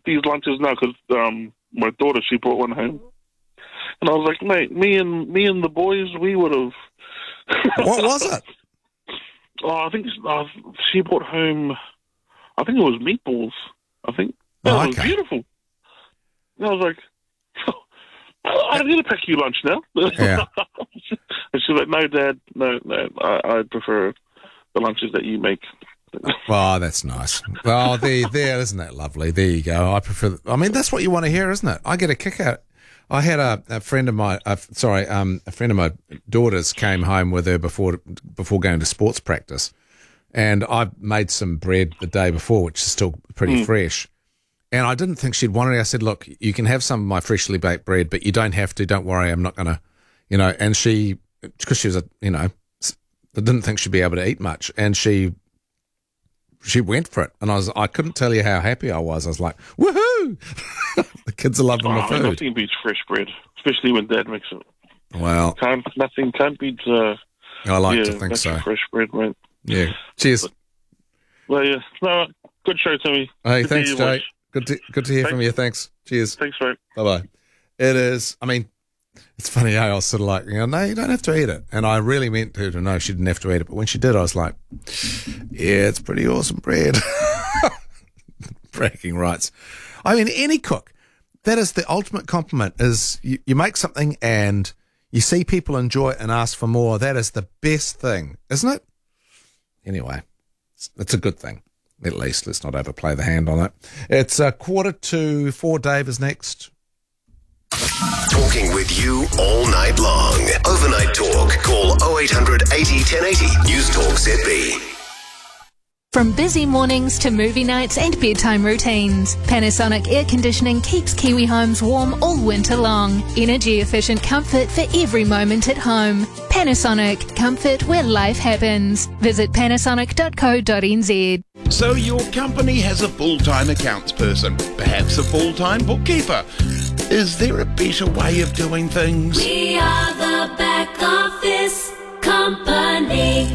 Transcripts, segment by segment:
these lunches now because my daughter, she brought one home. And I was like, mate, me and the boys, we would have... What was it? I think she brought home, I think it was meatballs, I think. It was beautiful. And I was like, I'm going to pack you lunch now. Yeah. And she's like, no, Dad, no, I prefer the lunches that you make. Oh, that's nice. Well, there, isn't that lovely? There you go. I mean, that's what you want to hear, isn't it? I get a kick out. I had a friend of my, a friend of my daughter's came home with her before going to sports practice, and I made some bread the day before, which is still pretty fresh. And I didn't think she'd want it. I said, look, you can have some of my freshly baked bread, but you don't have to. Don't worry, I'm not going to, And she, because she was I didn't think she'd be able to eat much, and she went for it, and I couldn't tell you how happy I was. I was like, woohoo! The kids are loving my food. Nothing beats fresh bread, especially when Dad makes it. Well, nothing can't beat. I like to think so. Fresh bread, mate. Yeah. Cheers. Well, yeah. No, good show, Tommy. Hey, thanks, Jay. Good to hear from you. Thanks. Cheers. Thanks, mate. Bye-bye. It is, I mean, it's funny, I was sort of like, no, you don't have to eat it. And I really meant her to know she didn't have to eat it. But when she did, I was like, yeah, it's pretty awesome bread. Bragging rights. I mean, any cook, that is the ultimate compliment, is you make something and you see people enjoy it and ask for more. That is the best thing, isn't it? Anyway, it's a good thing. At least, let's not overplay the hand on it. It's 3:45. Dave is next. Talking with you all night long. Overnight talk. Call 0800 80 1080. News Talk ZB. From busy mornings to movie nights and bedtime routines, Panasonic Air Conditioning keeps Kiwi homes warm all winter long. Energy-efficient comfort for every moment at home. Panasonic, comfort where life happens. Visit panasonic.co.nz. So your company has a full-time accounts person, perhaps a full-time bookkeeper. Is there a better way of doing things? We are the back office company.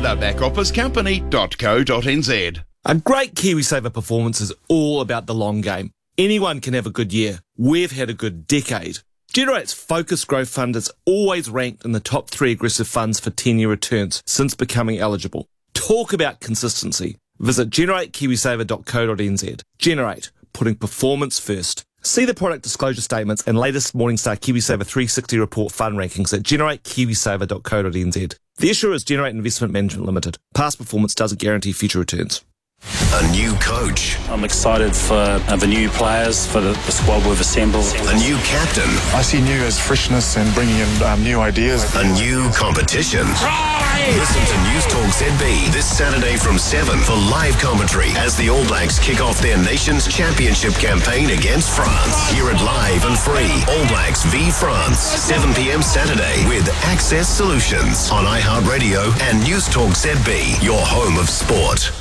Thebackofficecompany.co.nz. A great KiwiSaver performance is all about the long game. Anyone can have a good year. We've had a good decade. Generate's Focus Growth Fund is always ranked in the top 3 aggressive funds for 10-year returns since becoming eligible. Talk about consistency. Visit generatekiwisaver.co.nz. Generate, putting performance first. See the product disclosure statements and latest Morningstar KiwiSaver 360 report fund rankings at generatekiwisaver.co.nz. The issuer is Generate Investment Management Limited. Past performance doesn't guarantee future returns. A new coach. I'm excited for the new players, for the squad we've assembled. A new captain. I see new as freshness and bringing in new ideas. A new competition. Listen to News Talk ZB this Saturday from 7 for live commentary as the All Blacks kick off their nation's championship campaign against France. Hear it live and free. All Blacks v France, 7 p.m. Saturday with Access Solutions on iHeartRadio and News Talk ZB, your home of sport.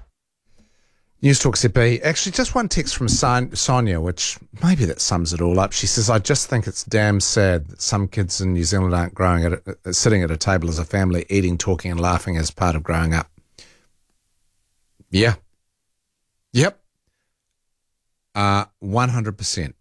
News Talk ZB. Actually, just one text from Sonia, which maybe that sums it all up. She says, I just think it's damn sad that some kids in New Zealand aren't sitting at a table as a family, eating, talking and laughing as part of growing up. Yeah. Yep. 100%.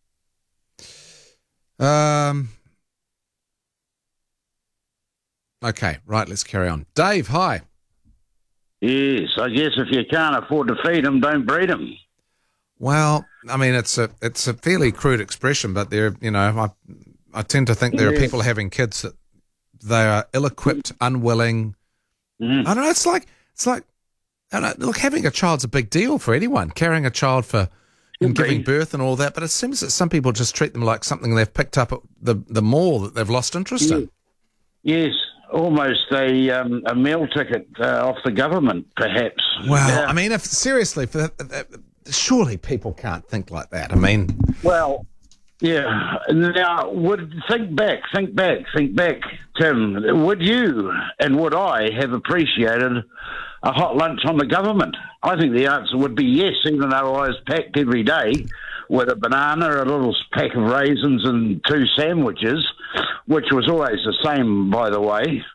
Okay, right, let's carry on. Dave, hi. Yes, I guess if you can't afford to feed them, don't breed them. Well, I mean, it's a fairly crude expression, but I tend to think there are people having kids that they are ill-equipped, unwilling. I don't know. It's like look, having a child's a big deal for anyone. Carrying a child and giving birth and all that, but it seems that some people just treat them like something they've picked up at the mall that they've lost interest in. Yes. Almost a meal ticket off the government, perhaps. Well, I mean, surely people can't think like that. I mean... Well, yeah. Now, think back, Tim. Would you and would I have appreciated a hot lunch on the government? I think the answer would be yes, even though I was packed every day with a banana, a little pack of raisins and 2 sandwiches, which was always the same, by the way,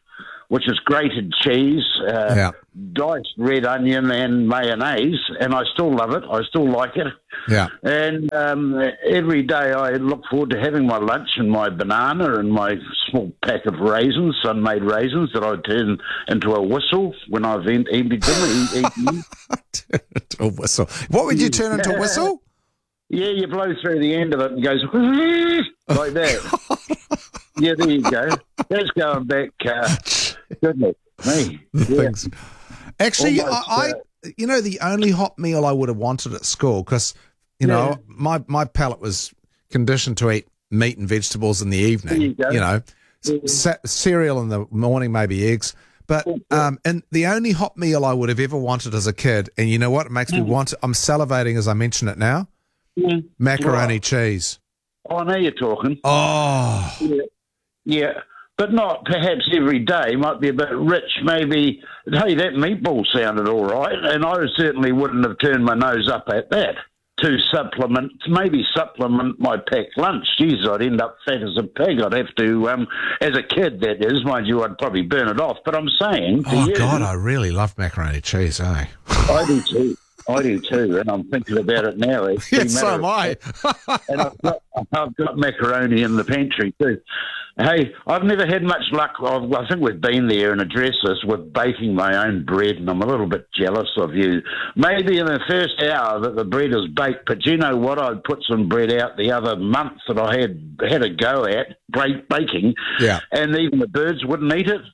which is grated cheese, diced red onion and mayonnaise, and I still love it. I still like it. Yeah. And every day I look forward to having my lunch and my banana and my small pack of raisins, sun-made raisins, that I turn into a whistle when I've eaten dinner. A whistle. What would you turn into a whistle? Yeah, you blow through the end of it and it goes like that. Yeah, there you go. That's going back. Goodness me. Yeah. Actually, almost, you know, the only hot meal I would have wanted at school, because, you know, my palate was conditioned to eat meat and vegetables in the evening. You know, cereal in the morning, maybe eggs. But and the only hot meal I would have ever wanted as a kid, and you know what? It makes me want. I'm salivating as I mention it now. Macaroni cheese. Oh, I know you're talking. Oh. Yeah, but not perhaps every day. Might be a bit rich, maybe. Hey, that meatball sounded all right, and I certainly wouldn't have turned my nose up at that to supplement my packed lunch. Jeez, I'd end up fat as a pig. I'd have to, as a kid, that is. Mind you, I'd probably burn it off. But I'm saying to you, God, I really love macaroni cheese, eh? I do too. I do too, and I'm thinking about it now. Yes, so am I. And I've got macaroni in the pantry too. Hey, I've never had much luck. I think we've been there and addressed this with baking my own bread, and I'm a little bit jealous of you. Maybe in the first hour that the bread is baked, but you know what? I put some bread out the other month that I had a go at baking, and even the birds wouldn't eat it.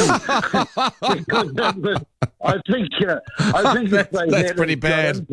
I think that's pretty bad.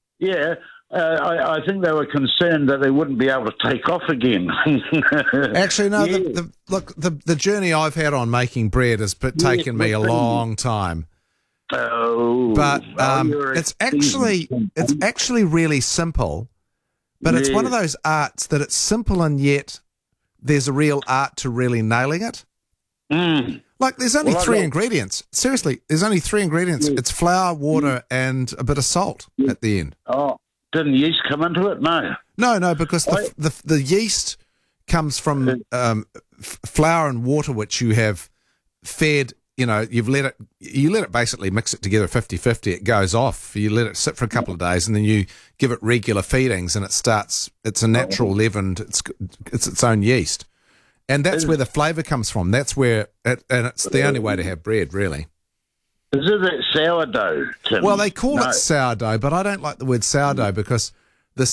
I think they were concerned that they wouldn't be able to take off again. Actually, no. The journey I've had on making bread has taken me a long time. Oh, but it's actually really simple. But it's one of those arts that it's simple and yet there's a real art to really nailing it. Like, there's only three ingredients. Seriously, there's only three ingredients. It's flour, water, and a bit of salt at the end. Oh, didn't yeast come into it? No. No, because the yeast comes from flour and water, which you have fed. You know, you let it basically mix it together 50-50. It goes off. You let it sit for a couple of days, and then you give it regular feedings, and it's a natural leavened. It's its own yeast. And that's where the flavour comes from. That's where, and it's the only way to have bread, really. Is it that sourdough, Tim? Well, they call it sourdough, but I don't like the word sourdough because the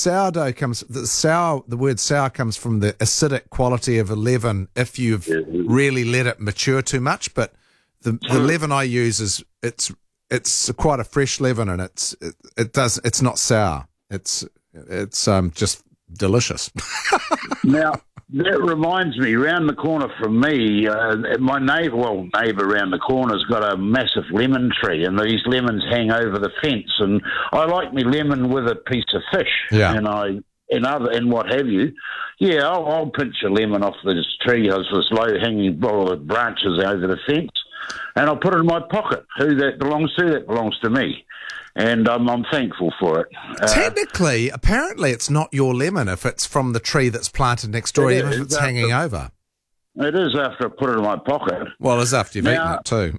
word sour comes from the acidic quality of a leaven if you've really let it mature too much. But the leaven I use it's quite a fresh leaven, and it's not sour. It's just delicious. Now, that reminds me, round the corner from me, my neighbour round the corner's got a massive lemon tree, and these lemons hang over the fence. And I like me lemon with a piece of fish, and what have you. Yeah, I'll pinch a lemon off this tree, this low-hanging branches over the fence, and I'll put it in my pocket. Who that belongs to? That belongs to me. And I'm thankful for it. Technically, apparently, it's not your lemon if it's from the tree that's planted next door, even if it's hanging over. It is after I put it in my pocket. Well, it's after you've eaten it too.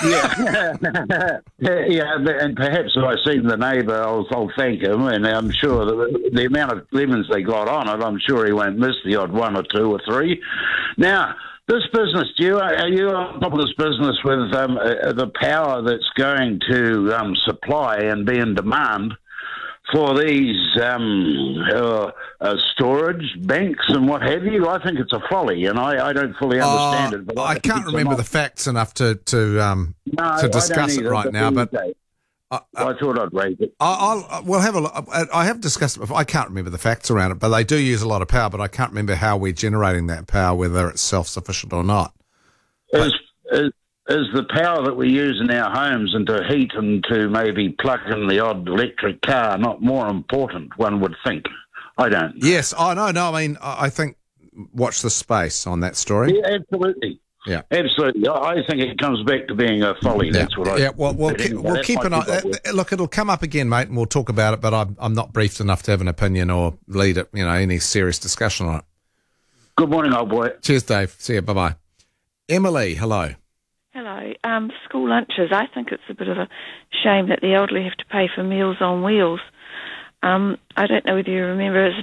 And perhaps if I see the neighbour, I'll thank him, and I'm sure that the amount of lemons they got on it, I'm sure he won't miss the odd one or two or three. Now, this business, are you on top of this business with the power that's going to supply and be in demand for these storage banks and what have you? I think it's a folly, and I don't fully understand it. But I can't remember the facts enough to discuss it right now, but I thought I'd raise it. We'll have a look. I have discussed it before. I can't remember the facts around it, but they do use a lot of power, but I can't remember how we're generating that power, whether it's self-sufficient or not. Is the power that we use in our homes and to heat and to maybe plug in the odd electric car not more important, one would think? I don't. Yes, I know. No, I mean, I think watch the space on that story. Yeah, absolutely. Yeah, absolutely. I think it comes back to being a folly. That's what I. Yeah, we'll keep an eye. Look, it'll come up again, mate, and we'll talk about it. But I'm not briefed enough to have an opinion or lead it. Any serious discussion on it. Good morning, old boy. Cheers, Dave. See you. Bye bye. Emily, hello. Hello. School lunches. I think it's a bit of a shame that the elderly have to pay for Meals on Wheels. I don't know whether you remember, his